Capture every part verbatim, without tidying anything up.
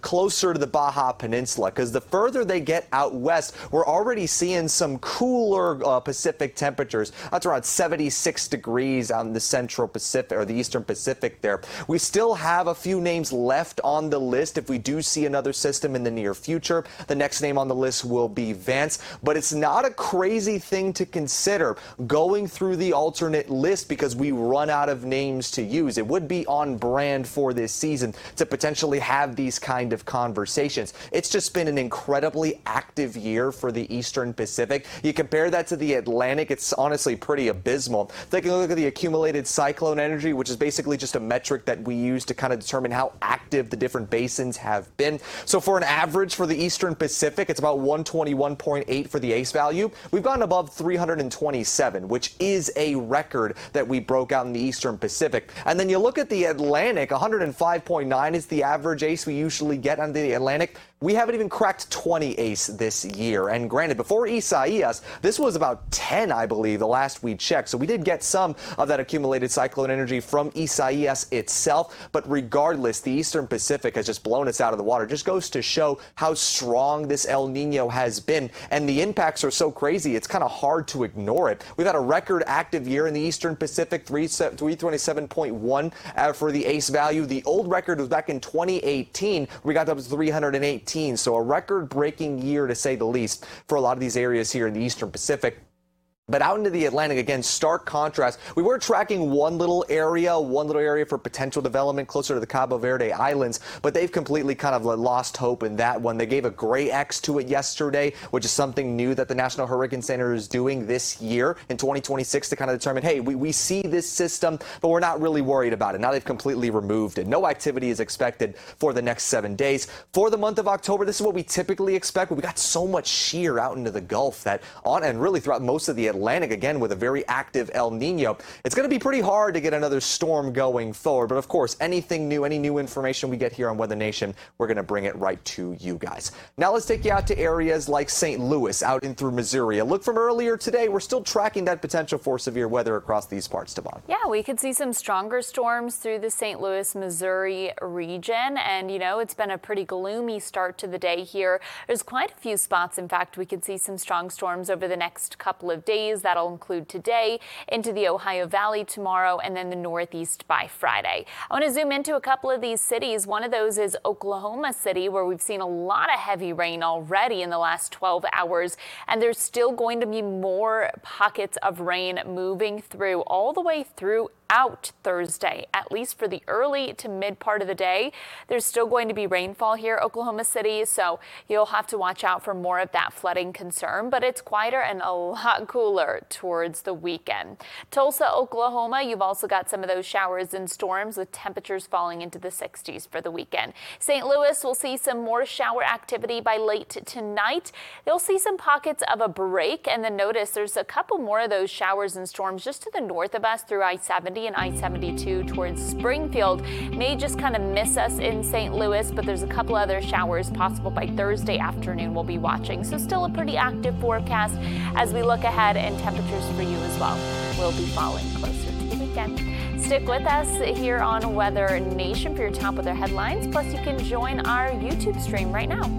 closer to the Baja Peninsula, because the further they get out west, we're already seeing some cooler uh, Pacific temperatures. That's around seventy-six degrees out in the central Pacific or the eastern Pacific there. We still have a few names left on the list if we do see another system in the near future. The next name on the list will be Vance, but it's not a crazy thing to consider going through the alternate list because we run out of names to use. It would be on brand for this season to potentially have these kind of conversations. It's just been an incredibly active year for the Eastern Pacific. You compare that to the Atlantic, it's honestly pretty abysmal. Taking a look at the accumulated cyclone energy, which is basically just a metric that we use to kind of determine how active the different basins have been. So for an average for the Eastern Pacific, it's about one twenty-one point eight for the ACE value. We've gone above three hundred twenty-seven, which is a record that we broke out in the Eastern Pacific. And then you look at the Atlantic, one hundred five point nine is the average ACE we usually get on the Atlantic. We haven't even cracked twenty ACE this year. And granted, before Isaias, this was about ten, I believe, the last we checked. So we did get some of that accumulated cyclone energy from Isaias itself. But regardless, the Eastern Pacific has just blown us out of the water. Just goes to show how strong this El Nino has been. And the impacts are so crazy, it's kind of hard to ignore it. We've had a record active year in the Eastern Pacific, three twenty-seven point one uh, for the ACE value. The old record was back in twenty eighteen. We got up to three hundred eighteen. So a record-breaking year, to say the least, for a lot of these areas here in the Eastern Pacific. But out into the Atlantic, again, stark contrast. We were tracking one little area, one little area for potential development closer to the Cabo Verde Islands, but they've completely kind of lost hope in that one. They gave a gray X to it yesterday, which is something new that the National Hurricane Center is doing this year in twenty twenty-six to kind of determine, hey, we, we see this system, but we're not really worried about it. Now they've completely removed it. No activity is expected for the next seven days. For the month of October, this is what we typically expect, but we got so much shear out into the Gulf that on and really throughout most of the Atlantic. Atlantic again with a very active El Nino. It's going to be pretty hard to get another storm going forward. But of course, anything new, any new information we get here on Weather Nation, we're going to bring it right to you guys. Now let's take you out to areas like Saint Louis, out in through Missouri. A look from earlier today, we're still tracking that potential for severe weather across these parts, Devon. Yeah, we could see some stronger storms through the Saint Louis, Missouri region. And, you know, it's been a pretty gloomy start to the day here. There's quite a few spots. In fact, we could see some strong storms over the next couple of days. That'll include today, into the Ohio Valley tomorrow, and then the Northeast by Friday. I want to zoom into a couple of these cities. One of those is Oklahoma City, where we've seen a lot of heavy rain already in the last twelve hours, and there's still going to be more pockets of rain moving through all the way through out Thursday, at least for the early to mid part of the day. There's still going to be rainfall here, Oklahoma City, so you'll have to watch out for more of that flooding concern, but it's quieter and a lot cooler towards the weekend. Tulsa, Oklahoma, you've also got some of those showers and storms with temperatures falling into the sixties for the weekend. Saint Louis will see some more shower activity by late tonight. You'll see some pockets of a break, and then notice there's a couple more of those showers and storms just to the north of us through I seventy and I seventy-two towards Springfield. May just kind of miss us in Saint Louis, but there's a couple other showers possible by Thursday afternoon we'll be watching. So still a pretty active forecast as we look ahead, and temperatures for you as well will be falling closer to the weekend. Stick with us here on Weather Nation for your top weather headlines. Plus, you can join our YouTube stream right now.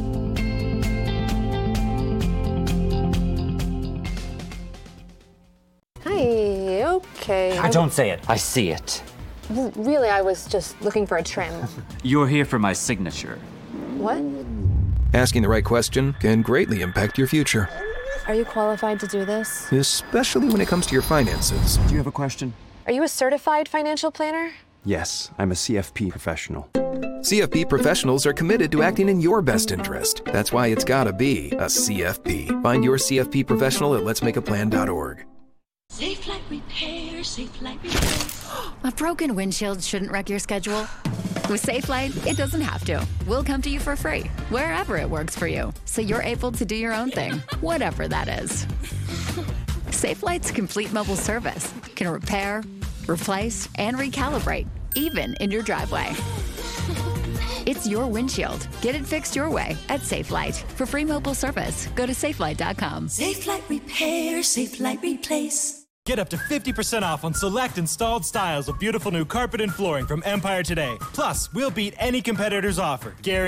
Hi, okay. I don't say it. I see it. Really, I was just looking for a trim. You're here for my signature. What? Asking the right question can greatly impact your future, Are you qualified to do this? especially when it comes to your finances. Do you have a question? Are you a certified financial planner? Yes, I'm a C F P professional. C F P professionals are committed to acting in your best interest. That's why it's gotta be a C F P. Find your C F P professional at lets make a plan dot org. Safe Light Repair, Safe Light Repair. A broken windshield shouldn't wreck your schedule. With Safelite, it doesn't have to. We'll come to you for free, wherever it works for you, so you're able to do your own thing, whatever that is. Safelite's complete mobile service can repair, replace, and recalibrate, even in your driveway. It's your windshield. Get it fixed your way at Safelite. For free mobile service, go to safelite dot com. Safe Light Repair, Safe Light Replace. Get up to fifty percent off on select installed styles of beautiful new carpet and flooring from Empire today. Plus, we'll beat any competitor's offer, guaranteed.